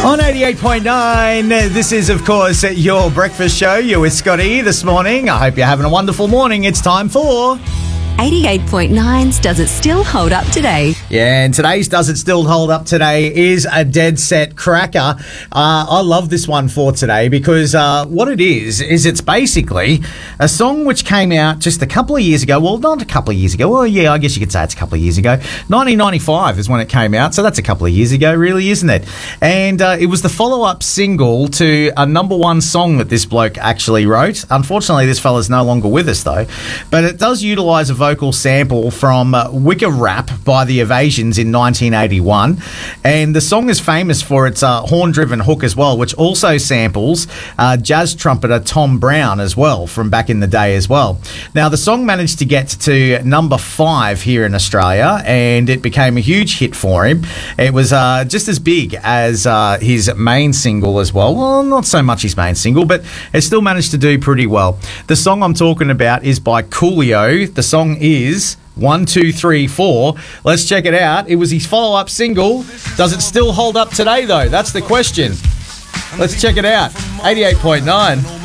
On 88.9, this is, of course, your breakfast show. You're with Scotty this morning. I hope you're having a wonderful morning. It's time for 88.9's Does It Still Hold Up Today? Yeah, and today's Does It Still Hold Up Today is a dead set cracker. I love this one for today because what it is it's basically a song which came out just a couple of years ago. Well, not a couple of years ago. Well, yeah, I guess you could say it's a couple of years ago. 1995 is when it came out, so that's a couple of years ago, really, isn't it? And it was the follow-up single to a number one song that this bloke actually wrote. Unfortunately, this fella's no longer with us, though. But it does utilise a vocal sample from Wicker Rap by the Evasions in 1981, and the song is famous for its horn-driven hook as well, which also samples jazz trumpeter Tom Brown as well from back in the day as well. Now, the song managed to get to number 5 here in Australia, and it became a huge hit for him. It was just as big as his main single as well. Well, not so much his main single, but it still managed to do pretty well. The song I'm talking about is by Coolio. The song is 1, 2, 3, 4. Let's check it out. It was his follow-up single. Does it still hold up today, though? That's the question. Let's check it out. 88.9.